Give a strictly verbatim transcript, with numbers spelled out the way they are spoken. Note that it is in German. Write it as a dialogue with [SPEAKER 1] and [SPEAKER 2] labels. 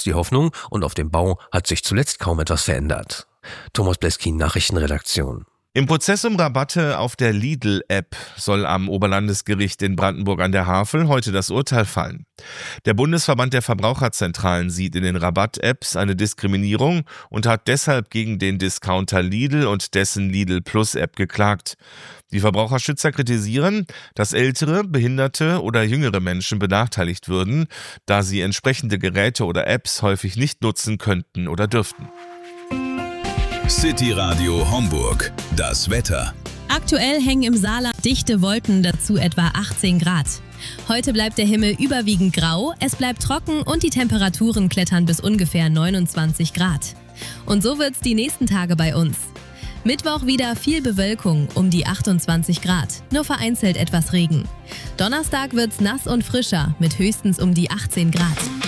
[SPEAKER 1] wächst die Hoffnung und auf dem Bau hat sich zuletzt kaum etwas verändert. Thomas Bleskin, Nachrichtenredaktion.
[SPEAKER 2] Im Prozess um Rabatte auf der Lidl-App soll am Oberlandesgericht in Brandenburg an der Havel heute das Urteil fallen. Der Bundesverband der Verbraucherzentralen sieht in den Rabatt-Apps eine Diskriminierung und hat deshalb gegen den Discounter Lidl und dessen Lidl-Plus-App geklagt. Die Verbraucherschützer kritisieren, dass ältere, behinderte oder jüngere Menschen benachteiligt würden, da sie entsprechende Geräte oder Apps häufig nicht nutzen könnten oder dürften.
[SPEAKER 3] City Radio Homburg. Das Wetter.
[SPEAKER 4] Aktuell hängen im Saarland dichte Wolken, dazu etwa achtzehn Grad. Heute bleibt der Himmel überwiegend grau, es bleibt trocken und die Temperaturen klettern bis ungefähr neunundzwanzig Grad. Und so wird's die nächsten Tage bei uns. Mittwoch wieder viel Bewölkung, um die achtundzwanzig Grad, nur vereinzelt etwas Regen. Donnerstag wird's nass und frischer, mit höchstens um die achtzehn Grad.